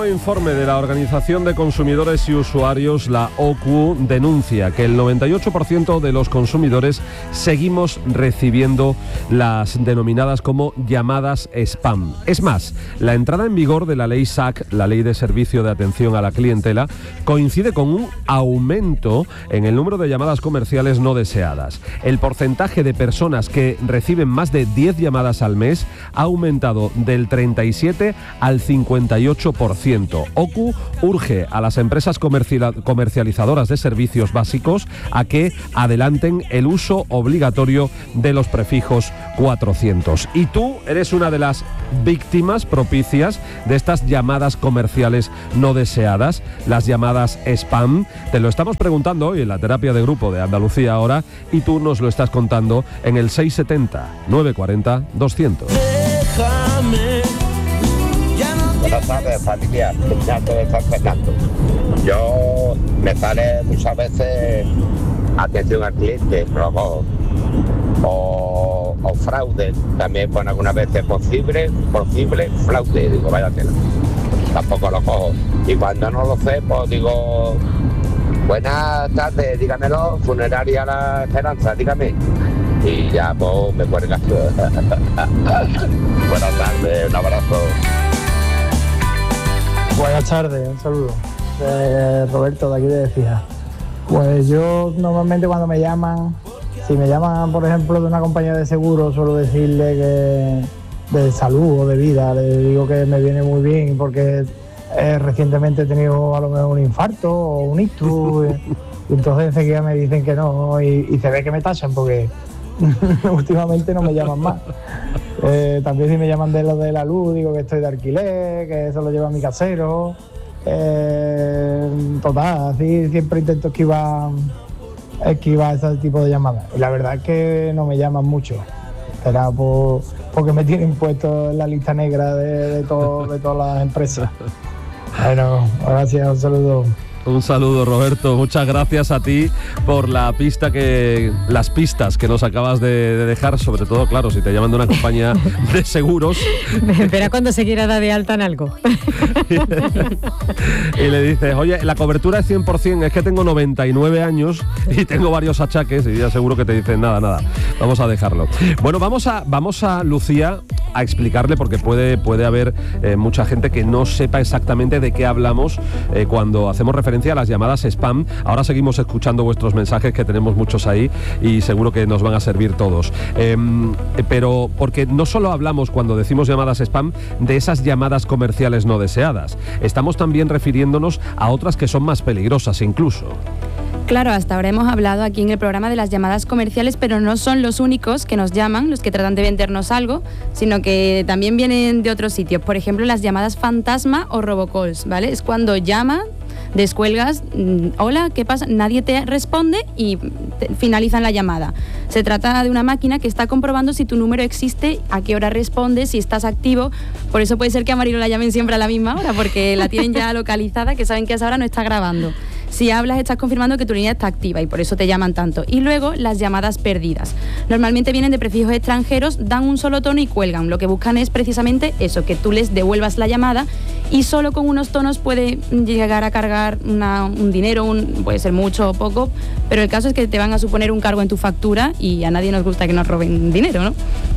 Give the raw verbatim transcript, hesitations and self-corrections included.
último informe de la Organización de Consumidores y Usuarios, la O C U, denuncia que el noventa y ocho por ciento de los consumidores seguimos recibiendo las denominadas como llamadas spam. Es más, la entrada en vigor de la ley S A C, la Ley de Servicio de Atención a la Clientela, coincide con un aumento en el número de llamadas comerciales no deseadas. El porcentaje de personas que reciben más de diez llamadas al mes ha aumentado del treinta y siete al cincuenta y ocho por ciento. O C U urge a las empresas comercializadoras de servicios básicos a que adelanten el uso obligatorio de los prefijos cuatrocientos. Y tú eres una de las víctimas propicias de estas llamadas comerciales no deseadas, las llamadas spam. Te lo estamos preguntando hoy en la terapia de grupo de Andalucía Ahora y tú nos lo estás contando en el seis setenta, nueve cuarenta, doscientos. Buenas tardes, familia. Ignacio de San Fernando. Yo me sale muchas veces atención al cliente, robo o, o fraude. También pone algunas veces posible, posible fraude. Digo, vaya tela. Tampoco lo cojo. Y cuando no lo sé, pues digo, buenas tardes, dígamelo, Funeraria La Esperanza, dígame. Y ya pues me cuelga. Buenas tardes, un abrazo. Buenas tardes, un saludo. Eh, Roberto, de aquí de Fija. Pues yo normalmente cuando me llaman, si me llaman por ejemplo de una compañía de seguros, suelo decirle que de salud o de vida, le digo que me viene muy bien porque eh, recientemente he tenido a lo mejor un infarto o un ictus, eh, y entonces enseguida me dicen que no y, y se ve que me tachan porque últimamente no me llaman más. Eh, también si me llaman de lo de la luz, digo que estoy de alquiler, que eso lo lleva mi casero. Eh, total, así siempre intento esquivar, esquivar ese tipo de llamadas. Y la verdad es que no me llaman mucho. Será por, porque me tienen puesto en la lista negra de, de, todo, de todas las empresas. Bueno, gracias, un saludo. Un saludo, Roberto. Muchas gracias a ti por la pista que, las pistas que nos acabas de, de dejar, sobre todo, claro, si te llaman de una compañía de seguros. Espera cuando se quiera dar de alta en algo. Y le dices, oye, la cobertura es cien por ciento, es que tengo noventa y nueve años y tengo varios achaques, y ya seguro que te dicen, nada, nada, vamos a dejarlo. Bueno, vamos a, vamos a Lucía a explicarle, porque puede, puede haber eh, mucha gente que no sepa exactamente de qué hablamos eh, cuando hacemos referencia a las llamadas spam. Ahora seguimos escuchando vuestros mensajes, que tenemos muchos ahí y seguro que nos van a servir todos. Eh, pero porque no solo hablamos, cuando decimos llamadas spam, de esas llamadas comerciales no deseadas. Estamos también refiriéndonos a otras que son más peligrosas incluso. Claro, hasta ahora hemos hablado aquí en el programa de las llamadas comerciales, pero no son los únicos que nos llaman, los que tratan de vendernos algo, sino que también vienen de otros sitios. Por ejemplo, las llamadas fantasma o robocalls, ¿vale? Es cuando llaman, descuelgas, hola, ¿qué pasa? Nadie te responde y te finalizan la llamada. Se trata de una máquina que está comprobando si tu número existe, a qué hora respondes, si estás activo. Por eso puede ser que a Marilo la llamen siempre a la misma hora, porque la tienen ya localizada, que saben que a esa hora no está grabando. Si hablas, estás confirmando que tu línea está activa y por eso te llaman tanto. Y luego, las llamadas perdidas. Normalmente vienen de prefijos extranjeros, dan un solo tono y cuelgan. Lo que buscan es precisamente eso, que tú les devuelvas la llamada, y solo con unos tonos puede llegar a cargar una, un dinero, un, puede ser mucho o poco, pero el caso es que te van a suponer un cargo en tu factura y a nadie nos gusta que nos roben dinero, ¿no?